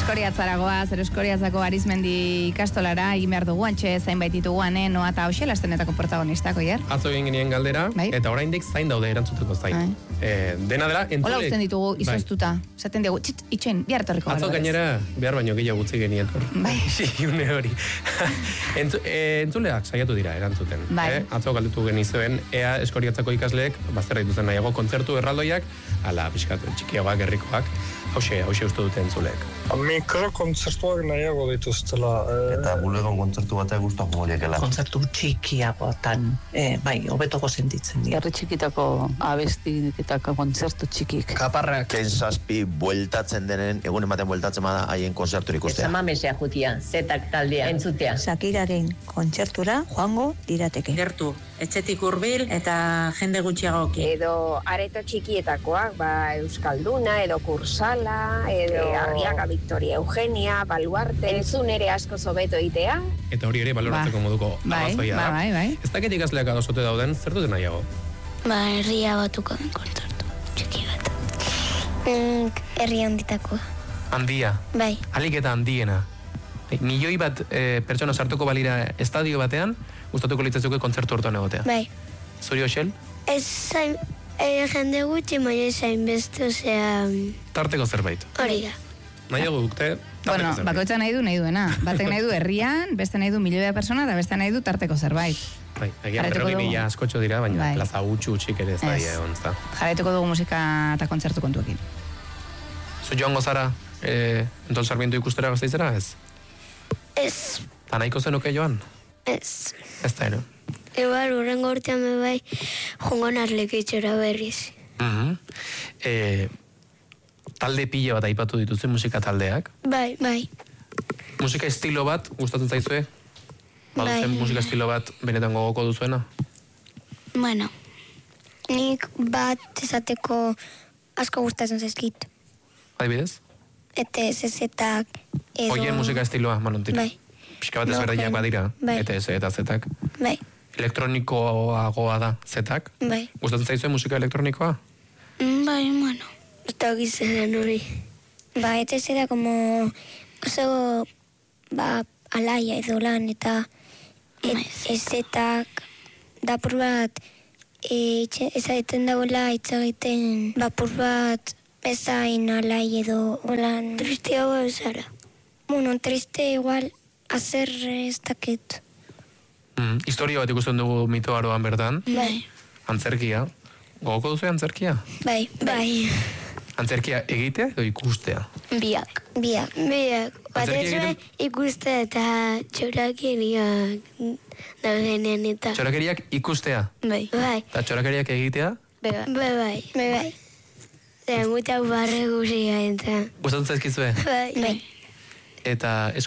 Eskoriatzaragoa, zer Eskoriatzako Arizmendi ikastolara egin behar dugu, antxe zainbait dituguan, noa eta hauxe, lastenetako protagonistak, oier? Atzo egin genien galdera, eta oraindik zain daude erantzuteko zain. Dena dela, entzule... Hola usten ditugu, izoztuta. Zaten dugu, itxen, bihar torriko. Atzo gainera, behar baino gehiago gutzi genien. Bai. Une hori. Entzuleak saiatu dira erantzuten. Atzo galdetu genizuen, ea Eskoriatzako ikasleek, bazterra dituzen nahiago kontzertu erraldoiak, ala pixkat txikiagoak, herrikoak, hause uste dute entzuleek. Mikro kontzertuak nahiago dituztela. Eta bulegon kontzertu bateak guztuak moriekela. Kontzertu txikiagotan, bai, hobetoko sentitzen dira. Herri txikitako abestiketako kontzertu txikik. Kaparrak. Ken zazpi bueltatzen denen, egun ematen bueltatzen bada haien kontzertur ikustea. Zamamesea jutia, zetak taldea, entzutea. Shakiraren kontzertura joango dirateke. Gertu, etxetik hurbil eta jende gutxiagoki. Edo areto txikietakoak, Euskalduna, edo Kursala, edo Arriaga Victoria Eugenia, Baluarte, entzun ere asko zobeto itea. Eta hori ere baloratzeko moduko abazoia da. Bai. Ez dakit ikasleak adosote dauden, zer duten nahiago? Herria batuko kontzertu, txiki bat. Herri handitakoa. Handia? Bai. Alik eta handiena. Milioi bat pertsona sartuko balira estadio batean, gustatuko litzazuke kontzertu hortuan egotea. Bai. Zuri, Oxel? Ez zain, jende gutxi maia zain beste, osea... Tarteko zerbait. Hori da. Nahiago dukte, bueno, bakoitza nahi duena. Batek nahi du herrian, beste nahi du milioia persona, eta beste nahi du tarteko zerbait. Bai, egia 40.000 askotxo dira, baina plaza utxik ere ez da egon, ez da. Jarretuko dugu musika eta kontzertu kontuekin. Zu joango zara, Anton Sarmiento ikustera Gasteizera, ez? Ez. Ta nahiko zenuke joan? Ez. Ez da, ero? Igual, urrengo urtean bai, jongo narlekitxora berriz. Talde pila bat aipatu dituzu musika taldeak? Bai. Musika estilo bat, gustatzen zaizue? Baduzen musika estilo bat benetan gogoko duzuena? Bueno, nik bat esateko asko gustatzen zaizkit. Adibidez? ETS-zetak edo... Oien musika estiloa, Manontin. Bai. Pixka bat ezberdinak badira, ETS eta zetak. Bai. Elektronikoagoa da, zetak? Bai. Gustatzen zaizue musika elektronikoa? Bai, bueno. Eta gizean hori. ETS da como oso alaia edo lan eta zetak dapur bat ezaiten dagoela itzagiten dapur bat ezain alai edo lan tristeago ezara. Bueno, triste igual hacer ez dakit. Historia bat ikusten dugu mito aroan bertan. Bai. Antzerkia. Gogoko duzu antzerkia? Bai. Antzerkia egitea edo ikustea? Biak. Batezue ikustea eta txorakeriak daudenean eta... Txorakeriak ikustea? Bai. Eta txorakeriak egitea? Bai. Zer, mutak barre guzia eta... Gustatzen zaizkizue? Bai. Eta